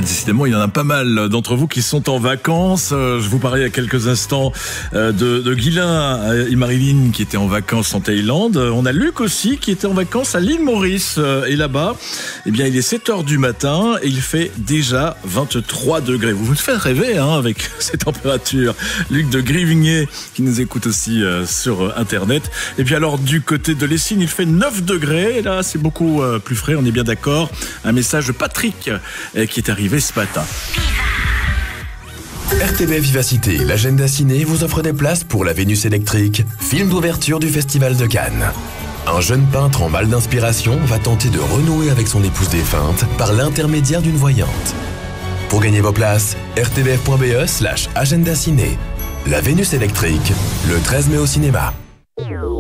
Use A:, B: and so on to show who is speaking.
A: Décidément, il y en a pas mal d'entre vous qui sont en vacances. Je vous parlais il y a quelques instants de Guylain et Marilyn qui étaient en vacances en Thaïlande. On a Luc aussi qui était en vacances à l'île Maurice. Et là-bas, eh bien, il est 7h du matin et il fait déjà 23 degrés. Vous faites rêver avec ces températures. Luc de Grivigné qui nous écoute aussi sur Internet. Et puis alors, du côté de Lessines, il fait 9 degrés. Et là, c'est beaucoup plus frais, on est bien d'accord. Un message de Patrick qui est arrivé ce matin.
B: RTB Vivacité, l'agenda ciné vous offre des places pour La Vénus électrique, film d'ouverture du Festival de Cannes. Un jeune peintre en mal d'inspiration va tenter de renouer avec son épouse défunte par l'intermédiaire d'une voyante. Pour gagner vos places, rtbf.be/agenda ciné. La Vénus électrique, le 13 mai au cinéma.